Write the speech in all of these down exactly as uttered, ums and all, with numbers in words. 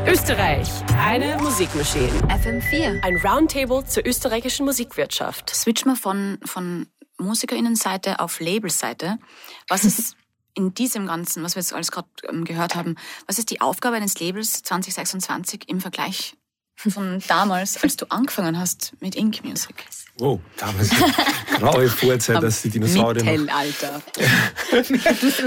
Österreich, eine Musikmaschine. F M vier. Ein Roundtable zur österreichischen Musikwirtschaft. Switchen wir von, von MusikerInnenseite auf Labelseite. Was ist in diesem Ganzen, was wir jetzt alles gerade gehört haben, was ist die Aufgabe eines Labels zwanzig sechsundzwanzig im Vergleich von damals, als du angefangen hast mit Ink Music? Wow, damals graue Vorzeit, dass die Dinosaurier Mittelalter. Also,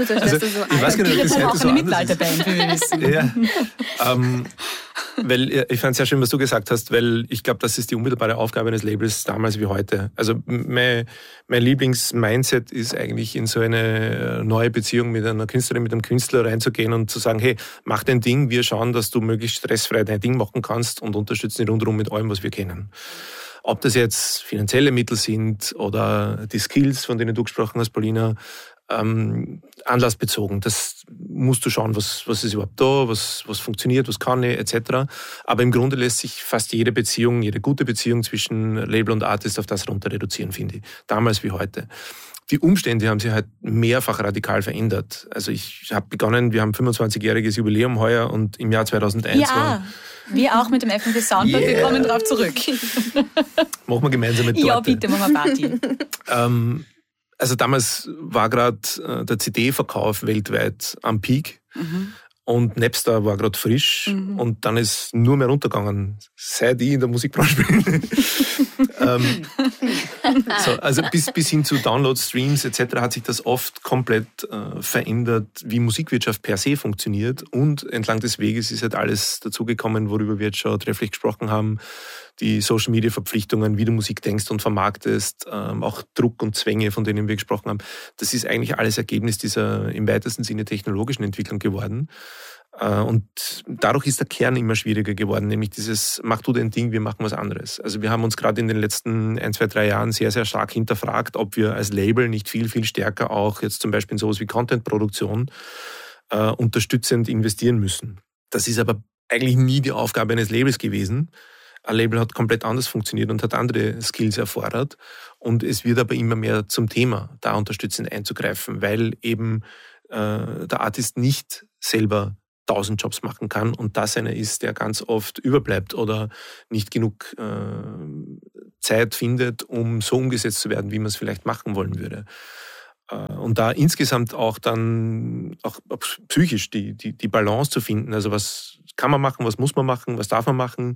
ich weiß gar nicht, ob das heute so anders ist. Mittelalterband, wie wir wissen. Ja, ähm, weil ich fand es sehr schön, was du gesagt hast, weil ich glaube, das ist die unmittelbare Aufgabe eines Labels damals wie heute. Also mein, mein Lieblings-Mindset ist eigentlich in so eine neue Beziehung mit einer Künstlerin, mit einem Künstler reinzugehen und zu sagen, hey, mach dein Ding, wir schauen, dass du möglichst stressfrei dein Ding machen kannst und unterstützen dich rundherum mit allem, was wir kennen. Ob das jetzt finanzielle Mittel sind oder die Skills, von denen du gesprochen hast, Paulina, ähm, anlassbezogen. Das musst du schauen, was, was ist überhaupt da, was, was funktioniert, was kann ich, et cetera. Aber im Grunde lässt sich fast jede Beziehung, jede gute Beziehung zwischen Label und Artist auf das runter reduzieren, finde ich. Damals wie heute. Die Umstände haben sich halt mehrfach radikal verändert. Also ich habe begonnen, wir haben fünfundzwanzigjähriges Jubiläum heuer und im Jahr zweitausendeins ja, war... wir auch mit dem F M V Soundboard, yeah. Wir kommen drauf zurück. Machen wir gemeinsam mit Torte. Ja, bitte, machen wir Party. ähm, also damals war gerade äh, der C D-Verkauf weltweit am Peak. Mhm. Und Napster war gerade frisch mhm. und dann ist nur mehr runtergegangen, seit ich in der Musikbranche bin. ähm, so, also bis, bis hin zu Downloads, Streams et cetera hat sich das oft komplett äh, verändert, wie Musikwirtschaft per se funktioniert. Und entlang des Weges ist halt alles dazugekommen, worüber wir jetzt schon trefflich gesprochen haben. Die Social-Media-Verpflichtungen, wie du Musik denkst und vermarktest, ähm, auch Druck und Zwänge, von denen wir gesprochen haben. Das ist eigentlich alles Ergebnis dieser im weitesten Sinne technologischen Entwicklung geworden. Äh, und dadurch ist der Kern immer schwieriger geworden, nämlich dieses, mach du dein Ding, wir machen was anderes. Also wir haben uns gerade in den letzten ein, zwei, drei Jahren sehr, sehr stark hinterfragt, ob wir als Label nicht viel, viel stärker auch jetzt zum Beispiel in sowas wie Content-Produktion äh, unterstützend investieren müssen. Das ist aber eigentlich nie die Aufgabe eines Labels gewesen. Ein Label hat komplett anders funktioniert und hat andere Skills erfordert. Und es wird aber immer mehr zum Thema, da unterstützend einzugreifen, weil eben äh, der Artist nicht selber tausend Jobs machen kann und das einer ist, der ganz oft überbleibt oder nicht genug äh, Zeit findet, um so umgesetzt zu werden, wie man es vielleicht machen wollen würde. Äh, und da insgesamt auch dann auch psychisch die, die, die Balance zu finden, also was kann man machen, was muss man machen, was darf man machen,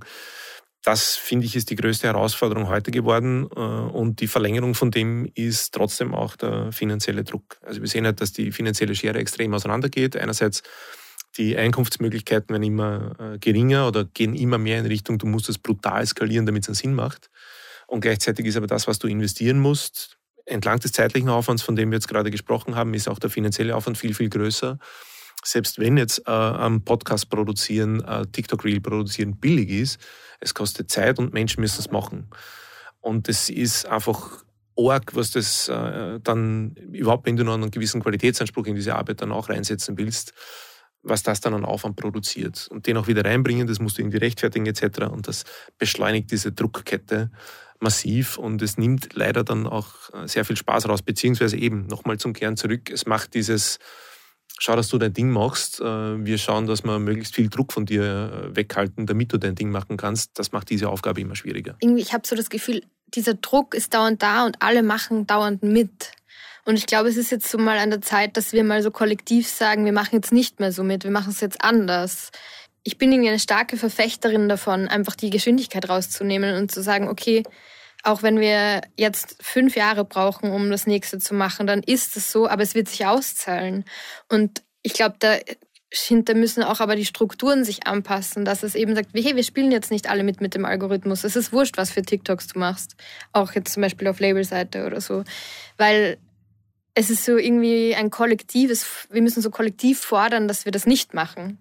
das, finde ich, ist die größte Herausforderung heute geworden und die Verlängerung von dem ist trotzdem auch der finanzielle Druck. Also wir sehen halt, dass die finanzielle Schere extrem auseinandergeht. Einerseits die Einkunftsmöglichkeiten werden immer geringer oder gehen immer mehr in Richtung, du musst es brutal skalieren, damit es einen Sinn macht. Und gleichzeitig ist aber das, was du investieren musst, entlang des zeitlichen Aufwands, von dem wir jetzt gerade gesprochen haben, ist auch der finanzielle Aufwand viel, viel größer. Selbst wenn jetzt äh, ein Podcast produzieren, äh, TikTok-Reel produzieren billig ist, es kostet Zeit und Menschen müssen es machen. Und es ist einfach arg, was das äh, dann überhaupt, wenn du noch einen gewissen Qualitätsanspruch in diese Arbeit dann auch reinsetzen willst, was das dann an Aufwand produziert. Und den auch wieder reinbringen, das musst du irgendwie rechtfertigen et cetera. Und das beschleunigt diese Druckkette massiv und es nimmt leider dann auch sehr viel Spaß raus, beziehungsweise eben nochmal zum Kern zurück, es macht dieses schau, dass du dein Ding machst. Wir schauen, dass wir möglichst viel Druck von dir weghalten, damit du dein Ding machen kannst. Das macht diese Aufgabe immer schwieriger. Irgendwie, ich habe so das Gefühl, dieser Druck ist dauernd da und alle machen dauernd mit. Und ich glaube, es ist jetzt so mal an der Zeit, dass wir mal so kollektiv sagen, wir machen jetzt nicht mehr so mit, wir machen es jetzt anders. Ich bin irgendwie eine starke Verfechterin davon, einfach die Geschwindigkeit rauszunehmen und zu sagen, okay, auch wenn wir jetzt fünf Jahre brauchen, um das Nächste zu machen, dann ist es so, aber es wird sich auszahlen. Und ich glaube, dahinter müssen auch aber die Strukturen sich anpassen, dass es eben sagt, hey, wir spielen jetzt nicht alle mit mit dem Algorithmus. Es ist wurscht, was für TikToks du machst. Auch jetzt zum Beispiel auf Labelseite oder so. Weil es ist so irgendwie ein kollektives, wir müssen so kollektiv fordern, dass wir das nicht machen.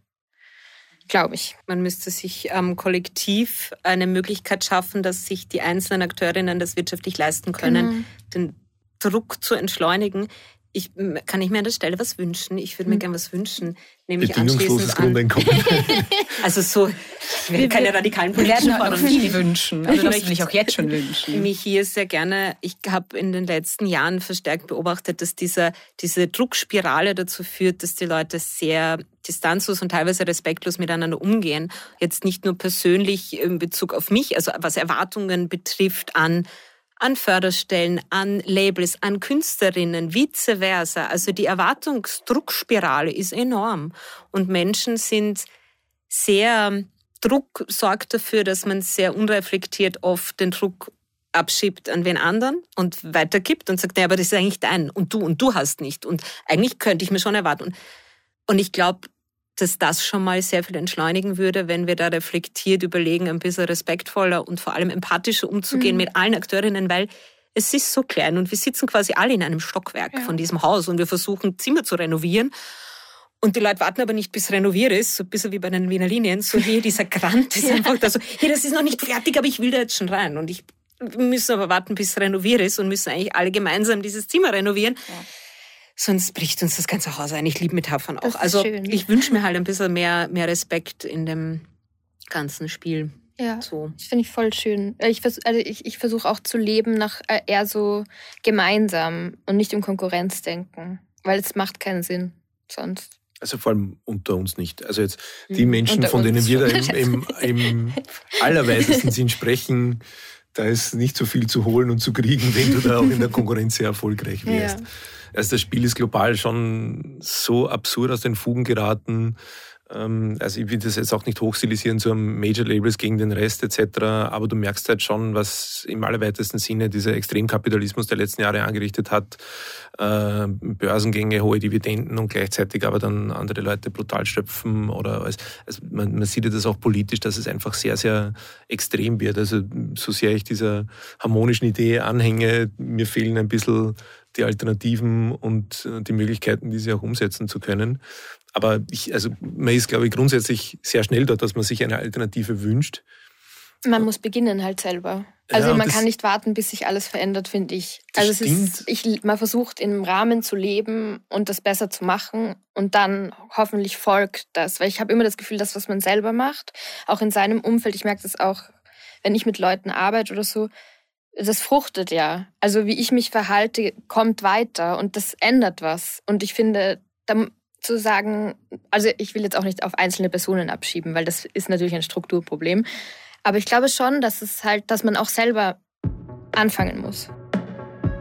Glaube ich. Man müsste sich ähm, kollektiv eine Möglichkeit schaffen, dass sich die einzelnen Akteurinnen das wirtschaftlich leisten können, genau. Den Druck zu entschleunigen. Ich, kann ich mir an der Stelle was wünschen? Ich würde mir gerne was wünschen. Nämlich bedingungsloses Grundeinkommen. Also so, wir keine radikalen politischen Forderungen. Wir werden viel wünschen. Also das will ich auch jetzt schon wünschen. Mich hier sehr gerne, ich habe in den letzten Jahren verstärkt beobachtet, dass dieser, diese Druckspirale dazu führt, dass die Leute sehr distanzlos und teilweise respektlos miteinander umgehen. Jetzt nicht nur persönlich in Bezug auf mich, also was Erwartungen betrifft an an Förderstellen, an Labels, an Künstlerinnen, vice versa. Also die Erwartungsdruckspirale ist enorm. Und Menschen sind sehr, Druck sorgt dafür, dass man sehr unreflektiert oft den Druck abschiebt an wen anderen und weitergibt und sagt, ja, aber das ist eigentlich dein und du und du hast nicht. Und eigentlich könnte ich mir schon erwarten. Und ich glaube, dass das schon mal sehr viel entschleunigen würde, wenn wir da reflektiert überlegen, ein bisschen respektvoller und vor allem empathischer umzugehen mhm. mit allen Akteurinnen, weil es ist so klein und wir sitzen quasi alle in einem Stockwerk ja. von diesem Haus und wir versuchen, Zimmer zu renovieren. Und die Leute warten aber nicht, bis renoviert ist, so ein bisschen wie bei den Wiener Linien, so hier dieser Grant ist ja. einfach da so, hier, das ist noch nicht fertig, aber ich will da jetzt schon rein. Und ich wir müssen aber warten, bis renoviert ist und müssen eigentlich alle gemeinsam dieses Zimmer renovieren. Ja. Sonst bricht uns das ganze Haus ein. Ich liebe Metaphern auch. Also schön. Ich wünsche mir halt ein bisschen mehr, mehr Respekt in dem ganzen Spiel. Ja, so. Das finde ich voll schön. Ich, vers- also ich, ich versuche auch zu leben nach eher so gemeinsam und nicht im Konkurrenzdenken. Weil es macht keinen Sinn sonst. Also vor allem unter uns nicht. Also jetzt die Menschen, unter von denen uns. wir da im, im, im allerweisesten Sinn sprechen, da ist nicht so viel zu holen und zu kriegen, wenn du da auch in der Konkurrenz sehr erfolgreich wärst. Ja. Also das Spiel ist global schon so absurd aus den Fugen geraten. Also ich will das jetzt auch nicht hochstilisieren zu einem Major-Labels gegen den Rest et cetera, aber du merkst halt schon, was im allerweitesten Sinne dieser Extremkapitalismus der letzten Jahre angerichtet hat. Börsengänge, hohe Dividenden und gleichzeitig aber dann andere Leute brutal stöpfen. Oder also man, man sieht ja das auch politisch, dass es einfach sehr, sehr extrem wird. Also so sehr ich dieser harmonischen Idee anhänge, mir fehlen ein bisschen die Alternativen und die Möglichkeiten, diese auch umsetzen zu können. Aber ich, also man ist, glaube ich, grundsätzlich sehr schnell dort, dass man sich eine Alternative wünscht. Man muss beginnen halt selber. Also ja, man kann nicht warten, bis sich alles verändert, finde ich. Also es ist, ich, man versucht im Rahmen zu leben und das besser zu machen und dann hoffentlich folgt das. Weil ich habe immer das Gefühl, das, was man selber macht, auch in seinem Umfeld, ich merke das auch, wenn ich mit Leuten arbeite oder so, das fruchtet ja. Also wie ich mich verhalte, kommt weiter und das ändert was. Und ich finde, da zu sagen, also ich will jetzt auch nicht auf einzelne Personen abschieben, weil das ist natürlich ein Strukturproblem. Aber ich glaube schon, dass es halt, dass man auch selber anfangen muss.